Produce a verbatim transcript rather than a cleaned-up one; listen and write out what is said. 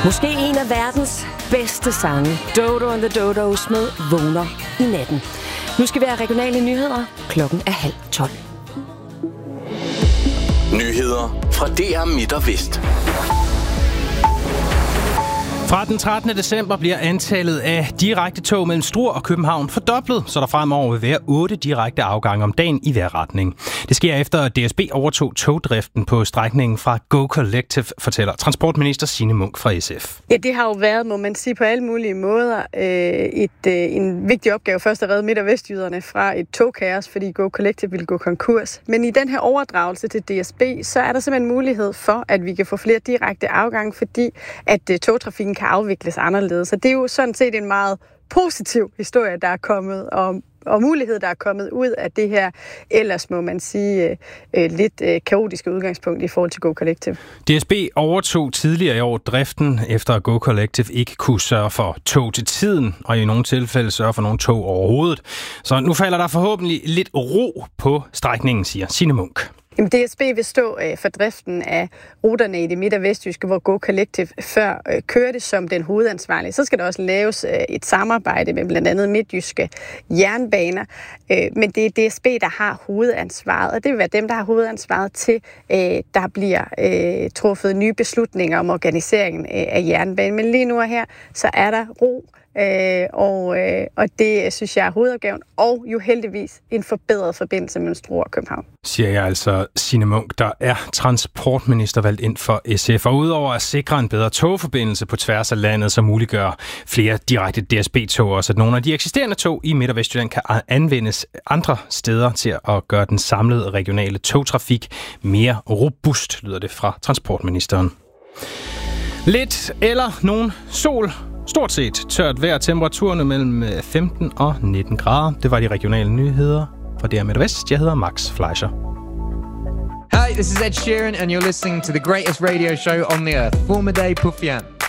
Måske en af verdens bedste sange, Dodo and the Dodos med Vågner i natten. Nu skal vi have regionale nyheder. Klokken er halv tolv. Nyheder fra D R Midt og Vest. Fra den trettende december bliver antallet af direkte tog mellem Struer og København fordoblet, så der fremover vil være otte direkte afgange om dagen i hver retning. Det sker efter, at D S B overtog togdriften på strækningen fra Go Collective, fortæller transportminister Signe Munk fra S F. Ja, det har jo været, må man sige, på alle mulige måder øh, et, øh, en vigtig opgave først at redde Midt- og Vestjyderne fra et togkaos, fordi Go Collective ville gå konkurs. Men i den her overdragelse til D S B, så er der simpelthen mulighed for, at vi kan få flere direkte afgange, fordi at øh, togtrafikken kan afvikles anderledes. Så det er jo sådan set en meget positiv historie, der er kommet, og, og mulighed, der er kommet ud af det her, ellers må man sige, øh, lidt øh, kaotiske udgangspunkt i forhold til Go Collective. D S B overtog tidligere i år driften, efter at Go Collective ikke kunne sørge for tog til tiden, og i nogle tilfælde sørge for nogle tog overhovedet. Så nu falder der forhåbentlig lidt ro på strækningen, siger Signe Munk. Jamen, D S B vil stå øh, for driften af ruterne i det midt- og vestjyske, hvor Go Collective før øh, kørte som den hovedansvarlige. Så skal der også laves øh, et samarbejde med blandt andet midtjyske jernbaner. Øh, men det er D S B, der har hovedansvaret, og det vil være dem, der har hovedansvaret til, øh, der bliver øh, truffet nye beslutninger om organiseringen øh, af jernbanen. Men lige nu og her, så er der ro. Øh, og, øh, og det synes jeg er hovedopgaven, og jo heldigvis en forbedret forbindelse mellem Struer og København. Siger jeg altså Signe Munk, der er transportminister valgt ind for S F. Og udover at sikre en bedre togforbindelse på tværs af landet, så muliggør flere direkte D S B-tog også, at nogle af de eksisterende tog i Midt- og Vestjylland kan anvendes andre steder til at gøre den samlede regionale togtrafik mere robust, lyder det fra transportministeren. Lidt eller nogen sol. Stort set tørt vejr, temperaturerne mellem femten og nitten grader. Det var de regionale nyheder fra D R Midt og Vest. Jeg hedder Max Fleischer. Hi, this is Ed Sheeran, and you're listening to the greatest radio show on the earth, Formaday Puffian.